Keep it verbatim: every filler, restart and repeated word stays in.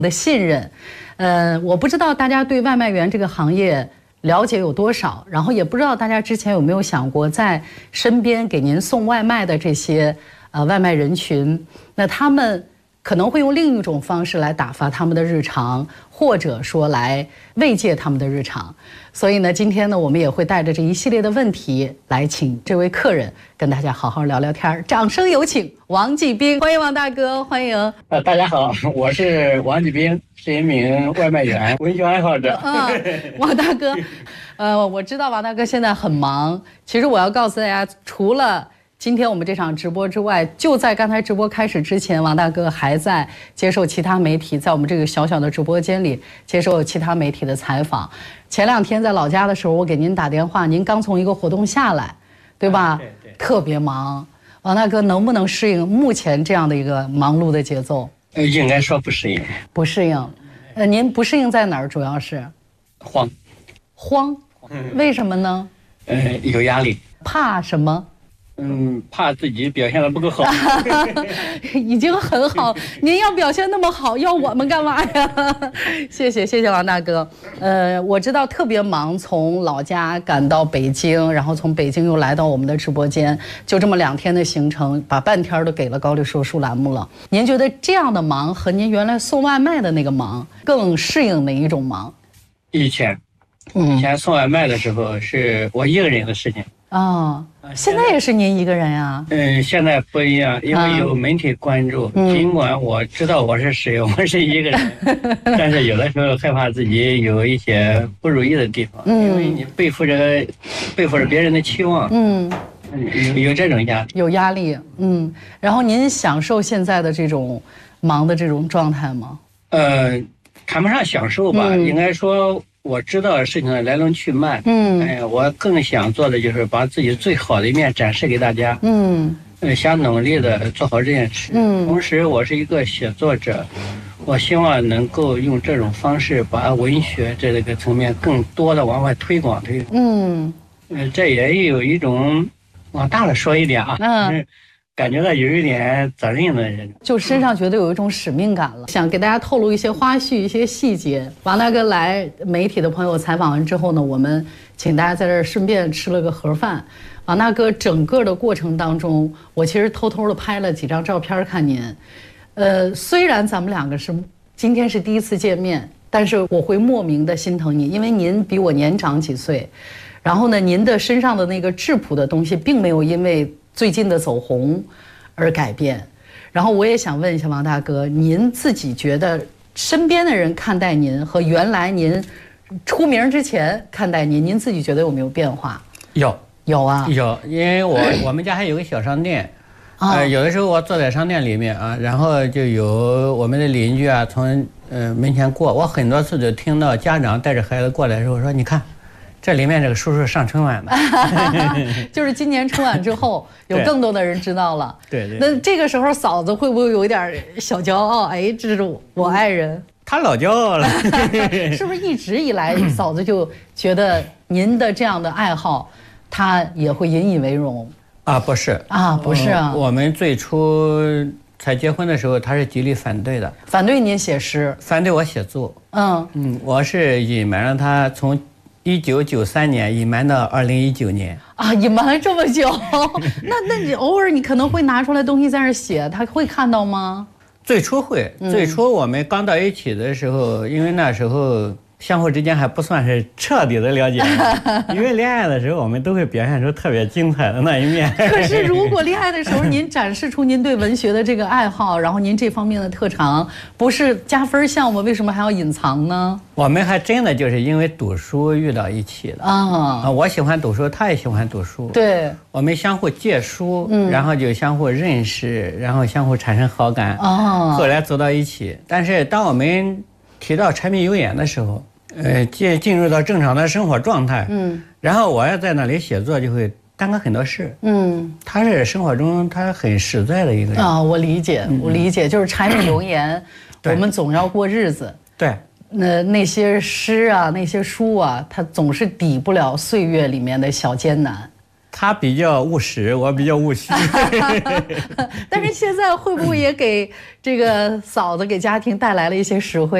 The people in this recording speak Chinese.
的信任。呃，我不知道大家对外卖员这个行业了解有多少，然后也不知道大家之前有没有想过，在身边给您送外卖的这些呃外卖人群，那他们可能会用另一种方式来打发他们的日常，或者说来慰藉他们的日常。所以呢，今天呢，我们也会带着这一系列的问题来请这位客人跟大家好好聊聊天。掌声有请王继兵，欢迎王大哥，欢迎。 呃，大家好，我是王继兵，是一名外卖员、文学爱好者。 嗯，王大哥，呃，我知道王大哥现在很忙。其实我要告诉大家，除了今天我们这场直播之外，就在刚才直播开始之前，王大哥还在接受其他媒体，在我们这个小小的直播间里接受其他媒体的采访。前两天在老家的时候，我给您打电话，您刚从一个活动下来，对吧？啊、对对，特别忙。王大哥能不能适应目前这样的一个忙碌的节奏？ 呃，应该说不适应。 不适应。呃，您不适应在哪儿？主要是慌。 慌？嗯、为什么呢？ 呃，有压力。 怕什么？ 嗯，怕自己表现得不够好。 已经很好，您要表现那么好，要我们干嘛呀？谢谢谢谢王大哥。呃，我知道特别忙，从老家赶到北京，然后从北京又来到我们的直播间，就这么两天的行程，把半天都给了高丽说书栏目了。您觉得这样的忙和您原来送外卖的那个忙更适应哪一种忙？ 以前，以前送外卖的时候是我一个人的事情。 哦，现在也是您一个人呀？ 嗯，现在不一样，因为有媒体关注。嗯、尽管我知道我是谁，我是一个人，但是有的时候害怕自己有一些不如意的地方，嗯、因为你背负着背负着别人的期望，嗯，有有这种压力， 有压力，嗯。然后您享受现在的这种忙的这种状态吗？ 呃，谈不上享受吧，嗯、应该说。我知道事情的来龙去脉，嗯，哎，我更想做的就是把自己最好的一面展示给大家，嗯，呃，想努力的做好这件事，嗯，同时我是一个写作者，我希望能够用这种方式把文学这个层面更多的往外推广推广，嗯，呃，这也有一种往大了说一点啊，嗯。感觉到有一点责任的人， 就身上觉得有一种使命感了，想给大家透露一些花絮、一些细节。王大哥来媒体的朋友采访完之后呢，我们请大家在这儿顺便吃了个盒饭。王大哥整个的过程当中，我其实偷偷的拍了几张照片看您。呃，虽然咱们两个是今天是第一次见面，但是我会莫名的心疼你，因为您比我年长几岁。然后呢，您的身上的那个质朴的东西，并没有因为最近的走红而改变。然后我也想问一下王大哥，您自己觉得身边的人看待您和原来您出名之前看待您，您自己觉得有没有变化？ 有， 有啊， 有，因为我我们家还有个小商店，呃，有的时候我坐在商店里面啊，然后就有我们的邻居啊从呃门前过，我很多次就听到家长带着孩子过来的时候说，你看。这里面这个叔叔上春晚的， 就是今年春晚之后，有更多的人知道了。 对对。 那这个时候，嫂子会不会有一点小骄傲？哎，这是我爱人。 他老骄傲了。 是不是一直以来，嫂子就觉得您的这样的爱好，她也会引以为荣？ 啊，不是啊，不是啊。 我们最初才结婚的时候，他是极力反对的。 反对您写诗？ 反对我写作。 嗯嗯，我是隐瞒了他从。一九九三年隐瞒到二零一九年啊，隐瞒了这么久，那那你偶尔你可能会拿出来东西在那儿写，他会看到吗？ 最初会，嗯、最初我们刚到一起的时候，因为那时候相互之间还不算是彻底的了解，因为恋爱的时候我们都会表现出特别精彩的那一面。 可是如果恋爱的时候您展示出您对文学的这个爱好，然后您这方面的特长，不是加分项吗？为什么还要隐藏呢？ 我们还真的就是因为读书遇到一起的啊！我喜欢读书，他也喜欢读书， 对， 我们相互借书，嗯，然后就相互认识，然后相互产生好感，哦，后来走到一起。但是当我们提到柴米油盐的时候，呃，进进入到正常的生活状态，嗯，然后我要在那里写作，就会耽搁很多事，嗯，他是生活中他很实在的一个人啊，我理解，我理解，就是柴米油盐，我们总要过日子， 对。 那那些诗啊，那些书啊，它总是抵不了岁月里面的小艰难。 他比较务实，我比较务虚。 但是现在会不会也给这个嫂子给家庭带来了一些实惠？